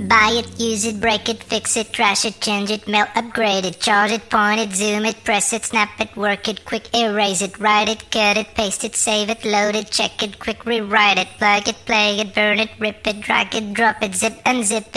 Buy it, use it, break it, fix it, trash it, change it, mail, upgrade it, charge it, point it, zoom it, press it, snap it, work it, quick erase it, write it, cut it, paste it, save it, load it, check it, quick rewrite it, plug it, play it, burn it, rip it, drag it, drop it, zip unzip